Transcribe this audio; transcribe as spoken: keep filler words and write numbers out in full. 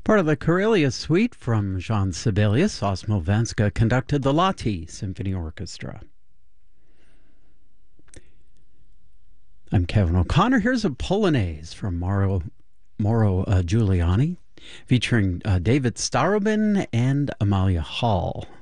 Part of the Karelia Suite from Jean Sibelius, Osmo Venska conducted the Lahti Symphony Orchestra. I'm Kevin O'Connor. Here's a Polonaise from Mauro, Mauro uh, Giuliani, featuring uh, David Starobin and Amalia Hall.